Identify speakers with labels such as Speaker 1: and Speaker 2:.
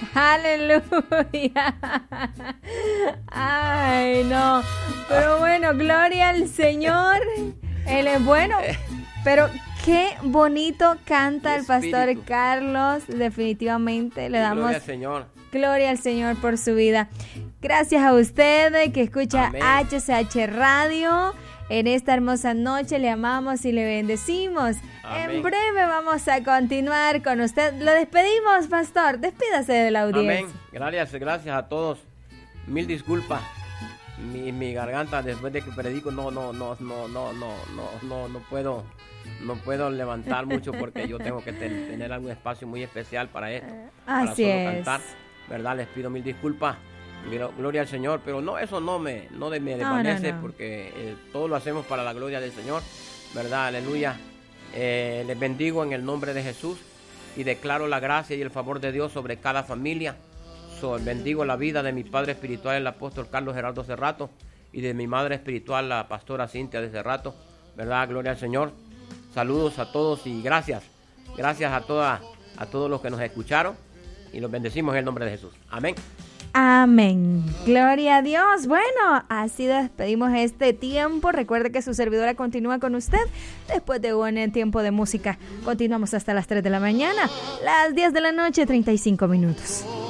Speaker 1: Aleluya. Ay, no. Pero bueno, gloria al Señor. Él es bueno. Pero qué bonito canta el pastor Carlos. Definitivamente le damos
Speaker 2: gloria al Señor.
Speaker 1: Gloria al Señor por su vida. Gracias a usted que escucha
Speaker 2: Amén.
Speaker 1: HCH Radio. En esta hermosa noche le amamos y le bendecimos.
Speaker 2: Amén.
Speaker 1: En breve vamos a continuar con usted. Lo despedimos, pastor. Despídase de la audiencia.
Speaker 2: Amén. Gracias a todos. Mil disculpas. Mi garganta después de que predico no puedo levantar mucho porque yo tengo que tener algún espacio muy especial para esto.
Speaker 1: Así
Speaker 2: para solo
Speaker 1: es.
Speaker 2: cantar, ¿verdad? Les pido mil disculpas. Gloria al Señor, pero no, eso no me desvanece
Speaker 1: no.
Speaker 2: porque todo lo hacemos para la gloria del Señor, ¿verdad? Aleluya. Les bendigo en el nombre de Jesús y declaro la gracia y el favor de Dios sobre cada familia. Bendigo la vida de mi padre espiritual, el apóstol Carlos Gerardo Cerrato, y de mi madre espiritual, la pastora Cintia de Cerrato, ¿verdad? Gloria al Señor. Saludos a todos y gracias a todos los que nos escucharon y los bendecimos en el nombre de Jesús. Amén.
Speaker 1: Amén. Gloria a Dios. Bueno, así despedimos este tiempo. Recuerde que su servidora continúa con usted después de un tiempo de música. Continuamos hasta las 3 de la mañana, las 10 de la noche, 35 minutos.